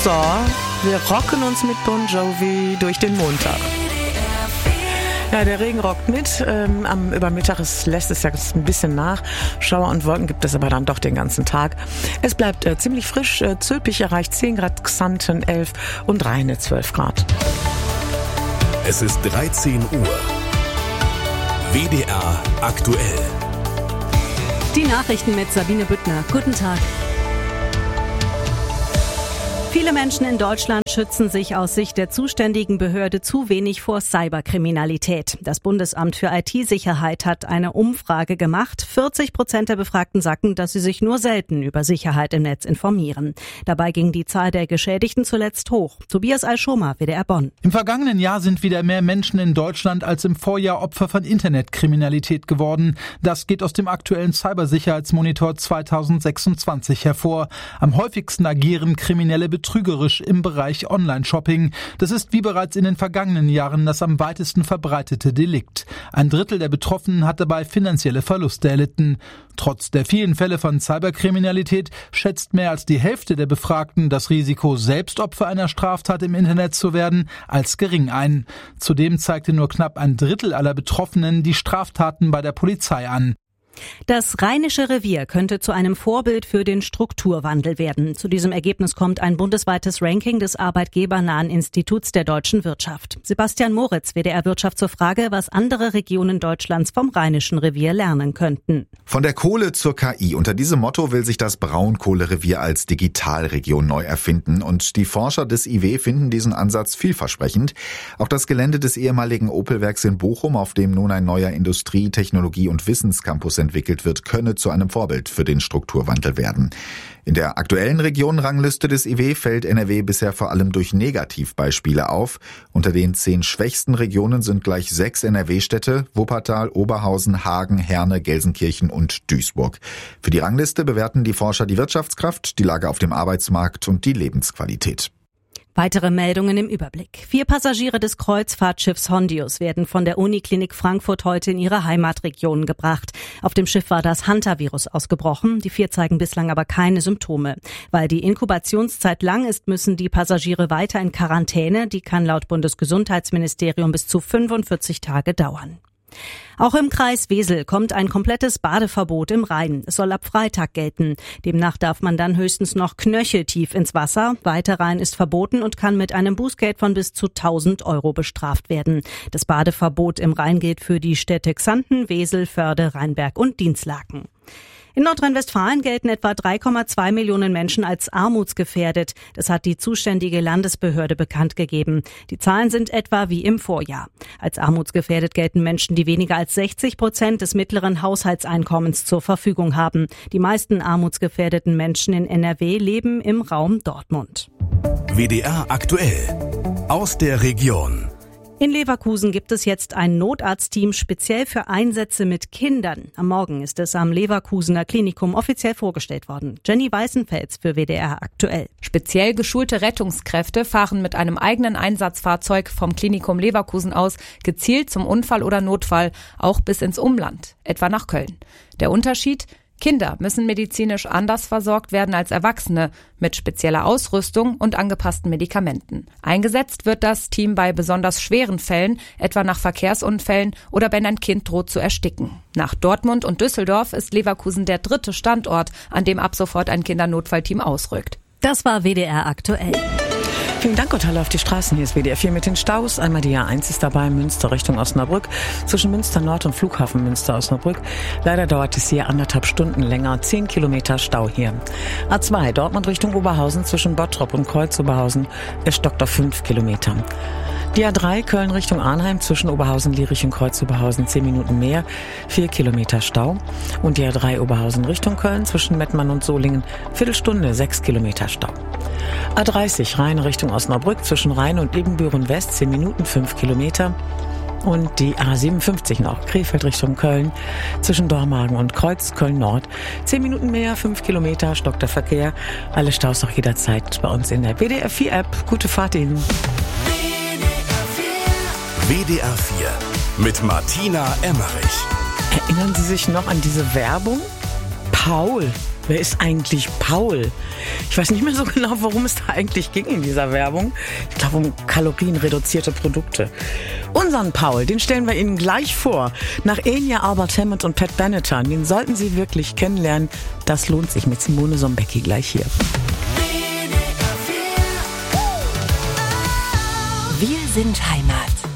So, wir rocken uns mit Bon Jovi durch den Montag. Ja, der Regen rockt mit. Am Übermittag lässt es ja ein bisschen nach. Schauer und Wolken gibt es aber dann doch den ganzen Tag. Es bleibt ziemlich frisch. Zülpich erreicht 10 Grad, Xanten 11 und Rheine 12 Grad. Es ist 13 Uhr. WDR aktuell. Die Nachrichten mit Sabine Büttner. Guten Tag. Viele Menschen in Deutschland schützen sich aus Sicht der zuständigen Behörde zu wenig vor Cyberkriminalität. Das Bundesamt für IT-Sicherheit hat eine Umfrage gemacht. 40% der Befragten sagten, dass sie sich nur selten über Sicherheit im Netz informieren. Dabei ging die Zahl der Geschädigten zuletzt hoch. Tobias Al-Schomer, WDR Bonn. Im vergangenen Jahr sind wieder mehr Menschen in Deutschland als im Vorjahr Opfer von Internetkriminalität geworden. Das geht aus dem aktuellen Cybersicherheitsmonitor 2026 hervor. Am häufigsten agieren Kriminelle betrügerisch im Bereich Online-Shopping. Das ist wie bereits in den vergangenen Jahren das am weitesten verbreitete Delikt. 1/3 der Betroffenen hat dabei finanzielle Verluste erlitten. Trotz der vielen Fälle von Cyberkriminalität schätzt mehr als die Hälfte der Befragten das Risiko, selbst Opfer einer Straftat im Internet zu werden, als gering ein. Zudem zeigte nur knapp 1/3 aller Betroffenen die Straftaten bei der Polizei an. Das Rheinische Revier könnte zu einem Vorbild für den Strukturwandel werden. Zu diesem Ergebnis kommt ein bundesweites Ranking des arbeitgebernahen Instituts der deutschen Wirtschaft. Sebastian Moritz, WDR Wirtschaft, zur Frage, was andere Regionen Deutschlands vom Rheinischen Revier lernen könnten. Von der Kohle zur KI. Unter diesem Motto will sich das Braunkohlerevier als Digitalregion neu erfinden. Und die Forscher des IW finden diesen Ansatz vielversprechend. Auch das Gelände des ehemaligen Opel-Werks in Bochum, auf dem nun ein neuer Industrie-, Technologie- und Wissenscampus entwickelt wird, könne zu einem Vorbild für den Strukturwandel werden. In der aktuellen Regionenrangliste des IW fällt NRW bisher vor allem durch Negativbeispiele auf. Unter den 10 schwächsten Regionen sind gleich 6 NRW-Städte: Wuppertal, Oberhausen, Hagen, Herne, Gelsenkirchen und Duisburg. Für die Rangliste bewerten die Forscher die Wirtschaftskraft, die Lage auf dem Arbeitsmarkt und die Lebensqualität. Weitere Meldungen im Überblick. 4 Passagiere des Kreuzfahrtschiffs Hondius werden von der Uniklinik Frankfurt heute in ihre Heimatregion gebracht. Auf dem Schiff war das Hantavirus ausgebrochen. Die 4 zeigen bislang aber keine Symptome. Weil die Inkubationszeit lang ist, müssen die Passagiere weiter in Quarantäne. Die kann laut Bundesgesundheitsministerium bis zu 45 Tage dauern. Auch im Kreis Wesel kommt ein komplettes Badeverbot im Rhein. Es soll ab Freitag gelten. Demnach darf man dann höchstens noch knöcheltief ins Wasser. Weiter rein ist verboten und kann mit einem Bußgeld von bis zu 1.000 € bestraft werden. Das Badeverbot im Rhein gilt für die Städte Xanten, Wesel, Förde, Rheinberg und Dinslaken. In Nordrhein-Westfalen gelten etwa 3,2 Millionen Menschen als armutsgefährdet. Das hat die zuständige Landesbehörde bekannt gegeben. Die Zahlen sind etwa wie im Vorjahr. Als armutsgefährdet gelten Menschen, die weniger als 60% des mittleren Haushaltseinkommens zur Verfügung haben. Die meisten armutsgefährdeten Menschen in NRW leben im Raum Dortmund. WDR aktuell. Aus der Region. In Leverkusen gibt es jetzt ein Notarztteam speziell für Einsätze mit Kindern. Am Morgen ist es am Leverkusener Klinikum offiziell vorgestellt worden. Jenny Weißenfels für WDR aktuell. Speziell geschulte Rettungskräfte fahren mit einem eigenen Einsatzfahrzeug vom Klinikum Leverkusen aus gezielt zum Unfall oder Notfall, auch bis ins Umland, etwa nach Köln. Der Unterschied: Kinder müssen medizinisch anders versorgt werden als Erwachsene, mit spezieller Ausrüstung und angepassten Medikamenten. Eingesetzt wird das Team bei besonders schweren Fällen, etwa nach Verkehrsunfällen oder wenn ein Kind droht zu ersticken. Nach Dortmund und Düsseldorf ist Leverkusen der 3. Standort, an dem ab sofort ein Kindernotfallteam ausrückt. Das war WDR aktuell. Vielen Dank, und Hallo auf die Straßen. Hier ist WDR 4 mit den Staus. Einmal die A1 ist dabei, Münster Richtung Osnabrück, zwischen Münster Nord und Flughafen Münster-Osnabrück. Leider dauert es hier 1,5 Stunden länger, 10 Kilometer Stau hier. A2 Dortmund Richtung Oberhausen, zwischen Bottrop und Kreuz-Oberhausen. Es stockt auf 5 Kilometer. Die A3 Köln Richtung Arnheim, zwischen Oberhausen, Lierich und Kreuz-Oberhausen 10 Minuten mehr, 4 Kilometer Stau. Und die A3 Oberhausen Richtung Köln, zwischen Mettmann und Solingen, Viertelstunde, 6 Kilometer Stau. A30 Rhein Richtung Osnabrück, zwischen Rhein und Ibbenbüren West 10 Minuten, 5 Kilometer. Und die A57 noch, Krefeld Richtung Köln, zwischen Dormagen und Kreuz, Köln Nord. 10 Minuten mehr, 5 Kilometer, stockt der Verkehr. Alle Staus auch jederzeit bei uns in der WDR 4 App. Gute Fahrt Ihnen. WDR 4 mit Martina Emmerich. Erinnern Sie sich noch an diese Werbung? Paul. Wer ist eigentlich Paul? Ich weiß nicht mehr so genau, worum es da eigentlich ging in dieser Werbung. Ich glaube, um kalorienreduzierte Produkte. Unseren Paul, den stellen wir Ihnen gleich vor. Nach Enya Albert Hammond und Pat Benatar. Den sollten Sie wirklich kennenlernen. Das lohnt sich mit Simone Sombecki gleich hier. Wir sind Heimat.